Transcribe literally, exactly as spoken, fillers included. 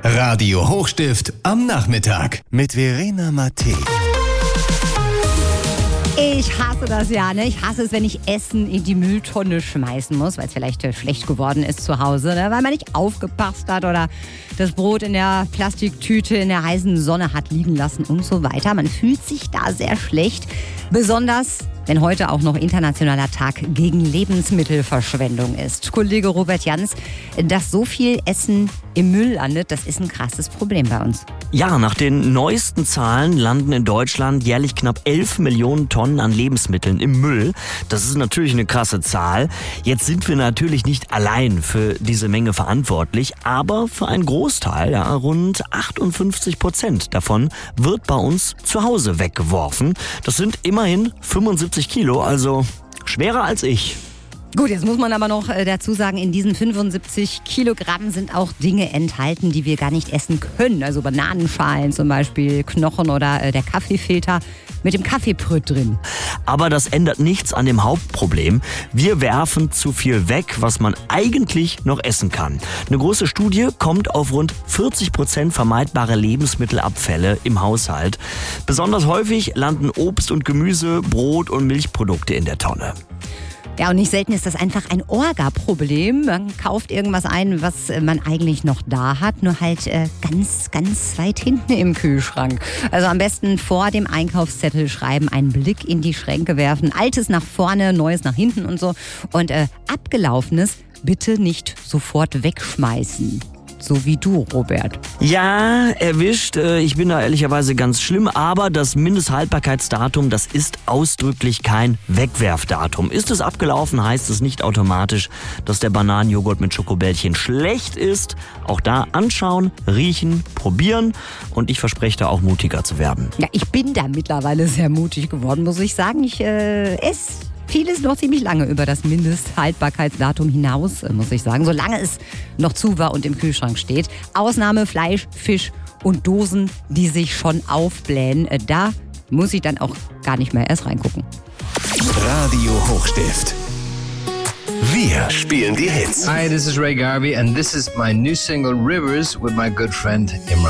Radio Hochstift am Nachmittag mit Verena Mattei. Ich hasse das ja, ne? Ich hasse es, wenn ich Essen in die Mülltonne schmeißen muss, weil es vielleicht äh, schlecht geworden ist zu Hause, ne? Weil man nicht aufgepasst hat oder das Brot in der Plastiktüte in der heißen Sonne hat liegen lassen und so weiter. Man fühlt sich da sehr schlecht, besonders wenn heute auch noch internationaler Tag gegen Lebensmittelverschwendung ist. Kollege Robert Jans, dass so viel Essen im Müll landet, das ist ein krasses Problem bei uns. Ja, nach den neuesten Zahlen landen in Deutschland jährlich knapp elf Millionen Tonnen an Lebensmitteln im Müll. Das ist natürlich eine krasse Zahl. Jetzt sind wir natürlich nicht allein für diese Menge verantwortlich, aber für einen Großteil, ja, rund achtundfünfzig Prozent davon wird bei uns zu Hause weggeworfen. Das sind immerhin fünfundsiebzig Kilo, also schwerer als ich. Gut, jetzt muss man aber noch dazu sagen, in diesen fünfundsiebzig Kilogramm sind auch Dinge enthalten, die wir gar nicht essen können. Also Bananenschalen zum Beispiel, Knochen oder äh, der Kaffeefilter mit dem Kaffeebrüt drin. Aber das ändert nichts an dem Hauptproblem. Wir werfen zu viel weg, was man eigentlich noch essen kann. Eine große Studie kommt auf rund vierzig Prozent vermeidbare Lebensmittelabfälle im Haushalt. Besonders häufig landen Obst und Gemüse, Brot und Milchprodukte in der Tonne. Ja, und nicht selten ist das einfach ein Orga-Problem. Man kauft irgendwas ein, was man eigentlich noch da hat, nur halt äh, ganz, ganz weit hinten im Kühlschrank. Also am besten vor dem Einkaufszettel schreiben, einen Blick in die Schränke werfen, Altes nach vorne, Neues nach hinten und so. Und äh, Abgelaufenes bitte nicht sofort wegschmeißen. So wie du, Robert. Ja, erwischt. Ich bin da ehrlicherweise ganz schlimm, aber das Mindesthaltbarkeitsdatum, das ist ausdrücklich kein Wegwerfdatum. Ist es abgelaufen, heißt es nicht automatisch, dass der Bananenjoghurt mit Schokobällchen schlecht ist. Auch da anschauen, riechen, probieren und ich verspreche da auch mutiger zu werden. Ja, ich bin da mittlerweile sehr mutig geworden, muss ich sagen. Ich äh, esse vieles noch ziemlich lange über das Mindesthaltbarkeitsdatum hinaus, muss ich sagen, solange es noch zu war und im Kühlschrank steht. Ausnahme Fleisch, Fisch und Dosen, die sich schon aufblähen. Da muss ich dann auch gar nicht mehr erst reingucken. Radio Hochstift. Wir spielen die Hits. Hi, this is Ray Garvey and this is my new single Rivers with my good friend Imran.